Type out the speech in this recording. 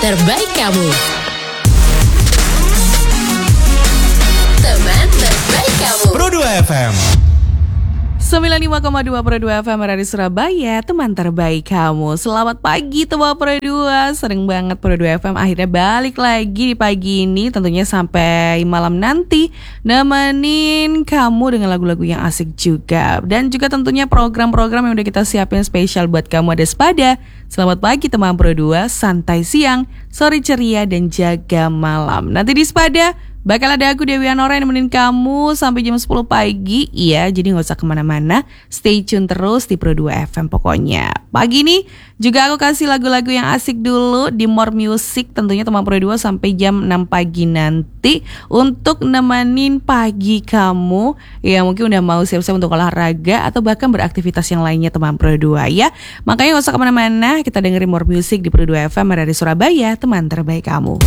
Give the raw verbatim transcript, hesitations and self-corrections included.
terbaik kamu. Teman terbaik kamu. Pro dua F M sembilan puluh lima koma dua Pro dua F M Radio Surabaya, teman terbaik kamu. Selamat pagi teman Pro dua. Sering banget Pro dua F M akhirnya balik lagi di pagi ini, tentunya sampai malam nanti nemenin kamu dengan lagu-lagu yang asik juga. Dan juga tentunya program-program yang udah kita siapin spesial buat kamu ada Sepada. Selamat pagi teman Pro dua, santai siang, sore ceria dan jaga malam. Nanti di Sepada bakal ada aku Dewi Anora yang nemenin kamu sampai jam sepuluh pagi. Iya, jadi gak usah kemana-mana, stay tune terus di Pro dua F M pokoknya. Pagi ini juga aku kasih lagu-lagu yang asik dulu di More Music, tentunya teman Pro dua sampai jam enam pagi nanti untuk nemenin pagi kamu yang mungkin udah mau siap-siap untuk olahraga atau bahkan beraktivitas yang lainnya teman Pro dua ya. Makanya gak usah kemana-mana, kita dengerin More Music di Pro dua F M dari Surabaya, teman terbaik kamu.